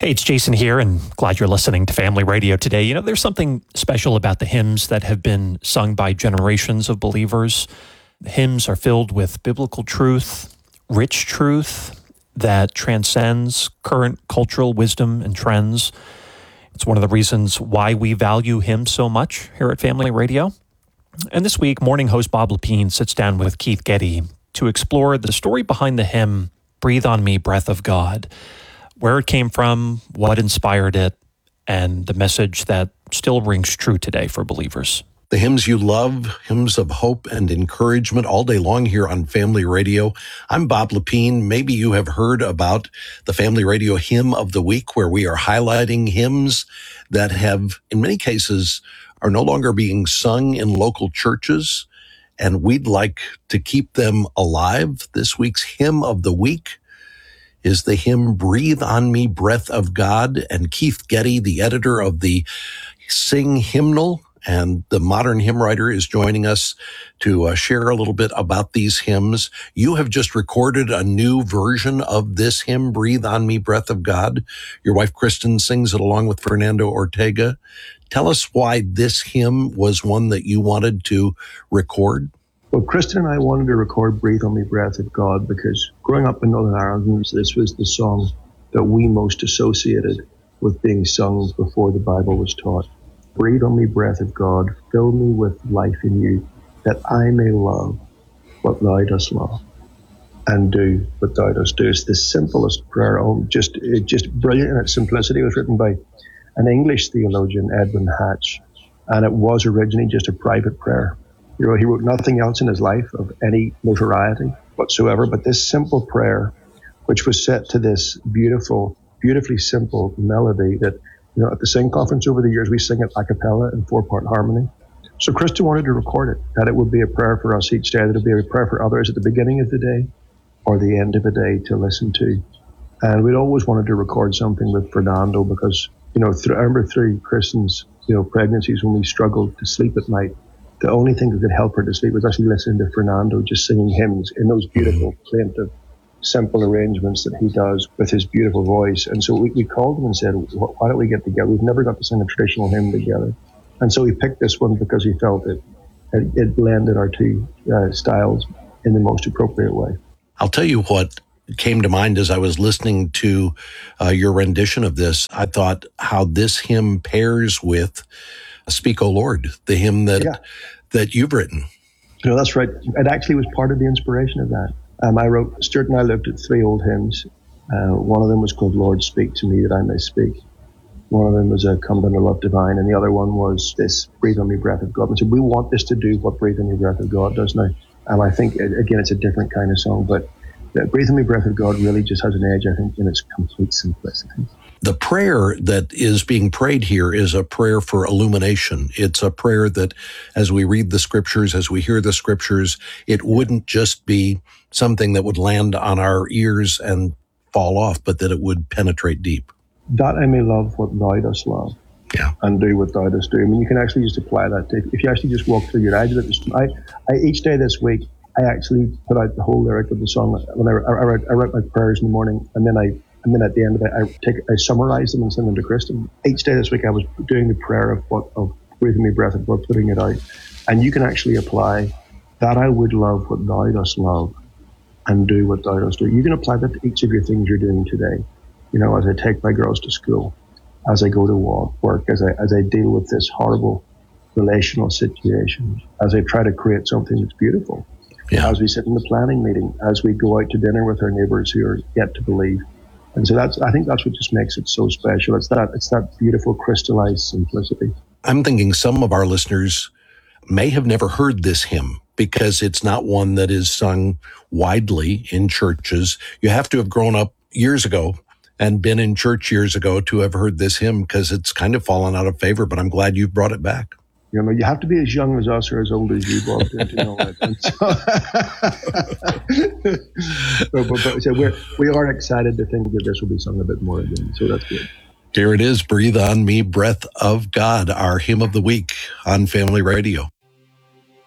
Hey, it's Jason here, and glad you're listening to Family Radio today. You know, there's something special about the hymns that have been sung by generations of believers. The hymns are filled with biblical truth, rich truth that transcends current cultural wisdom and trends. It's one of the reasons why we value hymns so much here at Family Radio. And this week, morning host Bob Lepine sits down with Keith Getty to explore the story behind the hymn, Breathe on Me, Breath of God, where it came from, what inspired it, and the message that still rings true today for believers. The hymns you love, hymns of hope and encouragement all day long here on Family Radio. I'm Bob Lepine. Maybe you have heard about the Family Radio Hymn of the Week, where we are highlighting hymns that have, in many cases, are no longer being sung in local churches, and we'd like to keep them alive. This week's Hymn of the Week is the hymn Breathe on Me, Breath of God. And Keith Getty, the editor of the Sing Hymnal and the modern hymn writer, is joining us to share a little bit about these hymns. You have just recorded a new version of this hymn, Breathe on Me, Breath of God. Your wife, Kristen, sings it along with Fernando Ortega. Tell us why this hymn was one that you wanted to record. Well, Kristen and I wanted to record Breathe on Me, Breath of God because growing up in Northern Ireland, this was the song that we most associated with being sung before the Bible was taught. Breathe on me, breath of God, fill me with life in you, that I may love what thou dost love and do what thou dost do. It's the simplest prayer, just brilliant in its simplicity. It was written by an English theologian, Edwin Hatch, and it was originally just a private prayer. You know, he wrote nothing else in his life of any notoriety whatsoever, but this simple prayer, which was set to this beautifully simple melody that, you know, at the Sing Conference over the years, we sing it a cappella in 4-part harmony. So Kristen wanted to record it, that it would be a prayer for us each day, that it would be a prayer for others at the beginning of the day or the end of the day to listen to. And we'd always wanted to record something with Fernando because, you know, I remember through Kristen's, you know, pregnancies when we struggled to sleep at night, the only thing that could help her to sleep was actually listening to Fernando just singing hymns in those beautiful, plaintive, simple arrangements that he does with his beautiful voice. And so we called him and said, why don't we get together? We've never got to sing a traditional hymn together. And so he picked this one because he felt it blended our two styles in the most appropriate way. I'll tell you what came to mind as I was listening to your rendition of this. I thought how this hymn pairs with Speak, O Lord, the hymn that you've written. You know, that's right. It actually was part of the inspiration of that. Stuart and I looked at 3 old hymns. One of them was called Lord, Speak to Me that I may speak. One of them was Come Down to Love Divine, and the other one was this Breathe on Me, Breath of God. And so we want this to do what Breathe on Me, Breath of God does now. I think, again, it's a different kind of song, but Breathe on Me, Breath of God really just has an edge, I think, in its complete simplicity. The prayer that is being prayed here is a prayer for illumination. It's a prayer that as we read the scriptures, as we hear the scriptures, it wouldn't just be something that would land on our ears and fall off, but that it would penetrate deep. That I may love what thou dost love and do what thou dost do. I mean, you can actually just apply that. If you actually just walk through your eyes, I each day this week, I actually put out the whole lyric of the song. When I write my prayers in the morning, and then at the end of it, I summarize them and send them to Kristen. Each day this week, I was doing the prayer of Breathe on Me, Breath of God, putting it out. And you can actually apply that I would love what thou dost love and do what thou dost do. You can apply that to each of your things you're doing today. You know, as I take my girls to school, as I go to work, as I deal with this horrible relational situation, as I try to create something that's beautiful. Yeah. As we sit in the planning meeting, as we go out to dinner with our neighbors who are yet to believe. And so I think that's what just makes it so special. It's that beautiful crystallized simplicity. I'm thinking some of our listeners may have never heard this hymn because it's not one that is sung widely in churches. You have to have grown up years ago and been in church years ago to have heard this hymn because it's kind of fallen out of favor, but I'm glad you've brought it back. You know, you have to be as young as us or as old as you, Bob, to know it. So we are excited to think that this will be sung a bit more again. So that's good. Here it is, Breathe on Me, Breath of God, our hymn of the week on Family Radio.